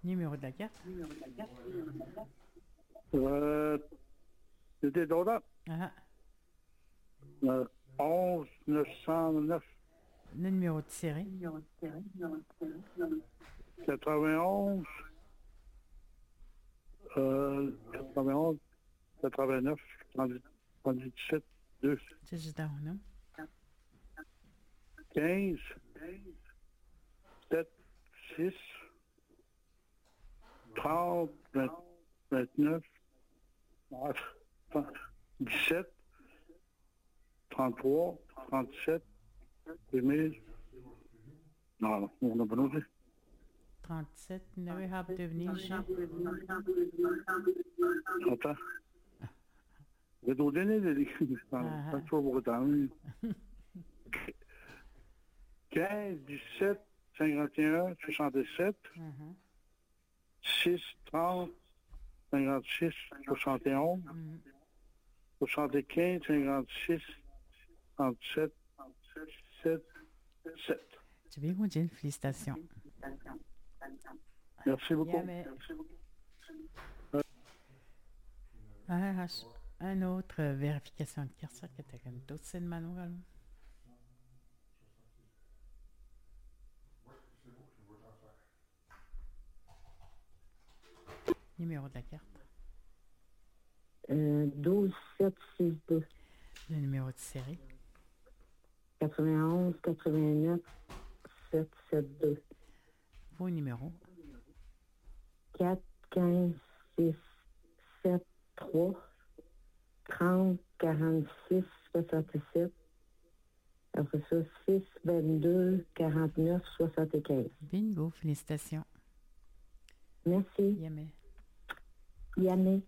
Numéro de la carte. C'était d'autres. Ah, 11 909 le numéro de série. 91 91 89 97 2 C'est juste un nom. 15 7 6 30 29 17 33 37 2000. Non, on n'a pas noté. 37, nu heb devenir Jean. Attends. Je vais te donner des écrits. Pas trop pour autant. 15, 17, 51, 67, 6, 30, 56, 71, 75, 56, 37, 7, 7. Tu bien conduit, félicitations. Merci beaucoup. Yeah, mais... un autre vérification de carte, ça, que tu as comme d'autres signes manuels. Numéro de la carte. 12 7 6 2. Le numéro de série. 91 89 7 7 2. Vos numéros. 4 15 6 7 3 30 46 67. Après ça, 6 22 49 75. Bingo, félicitations. Merci. Yamé. Yamé.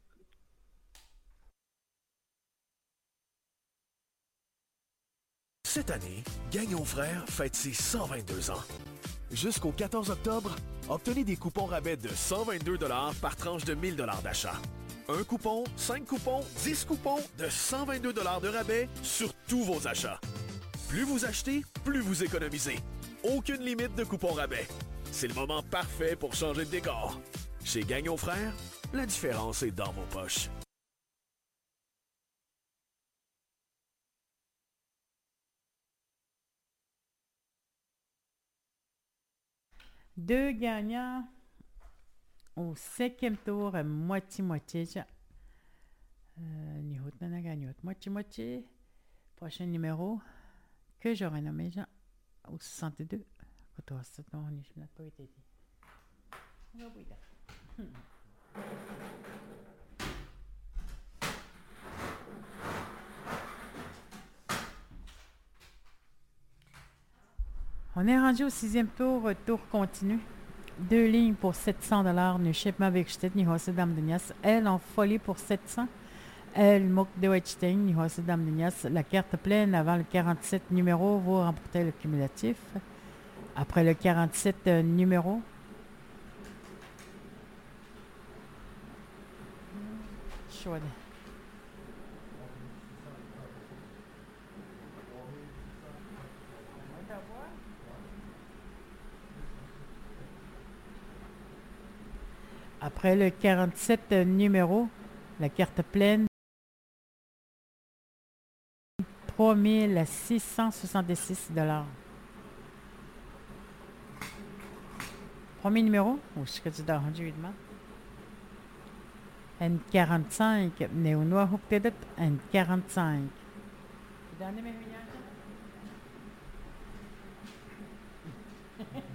Cette année, Gagnon Frères fête ses 122 ans. Jusqu'au 14 octobre, obtenez des coupons rabais de 122 $ par tranche de 1 000 $ d'achat. Un coupon, 5 coupons, 10 coupons de 122 $ de rabais sur tous vos achats. Plus vous achetez, plus vous économisez. Aucune limite de coupons rabais. C'est le moment parfait pour changer de décor. Chez Gagnon Frères, la différence est dans vos poches. Deux gagnants au 5e tour, moitié-moitié. Nihut nana gagnot, moitié-moitié. Prochain numéro que j'aurais nommé Jean au 62. Koto ça non, je n'ai pas été dit. On est rendu au 6e tour, tour continu. 2 lignes pour 700 $. Nu shipment avec Chtet, ni Hosse Dame de Nias. Elle en folie pour 700. Elle moque de Weitstein, ni Hosse Dame de Nias. La carte pleine avant le 47 numéro, vous remportez le cumulatif. Après le 47 numéro. Chouette. Après le 47 numéro, la carte pleine, 3 666 $. Premier numéro, ou ce que tu dois rendre, N45, Néonoa Huptedet, N45. Dernier, mes